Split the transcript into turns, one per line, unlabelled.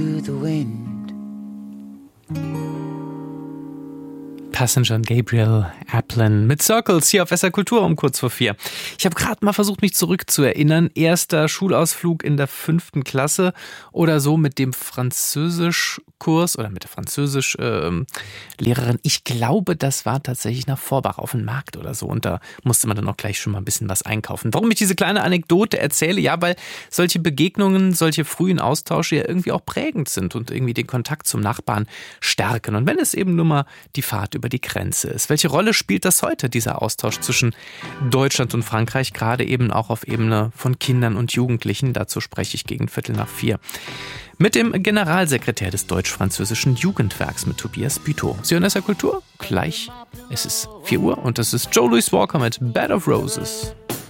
Passenger und Gabriel Aplin mit Circles hier auf SR Kultur um kurz vor 4. Ich habe gerade mal versucht, mich zurückzuerinnern. Erster Schulausflug in der 5. Klasse oder so mit dem Französischkurs oder mit der Französischlehrerin. Ich glaube, das war tatsächlich nach Vorbach auf dem Markt oder so. Und da musste man dann auch gleich schon mal ein bisschen was einkaufen. Warum ich diese kleine Anekdote erzähle? Ja, weil solche Begegnungen, solche frühen Austausche ja irgendwie auch prägend sind und irgendwie den Kontakt zum Nachbarn stärken. Und wenn es eben nur mal die Fahrt über die Grenze ist. Welche Rolle spielt das heute, dieser Austausch zwischen Deutschland und Frankreich, gerade eben auch auf Ebene von Kindern und Jugendlichen? Dazu spreche ich gegen 3:15 mit dem Generalsekretär des Deutsch-Französischen Jugendwerks, mit Tobias Bütow. Sie hören SR Kultur? Gleich. Es ist 4 Uhr und das ist Joe Louis Walker mit Bed of Roses.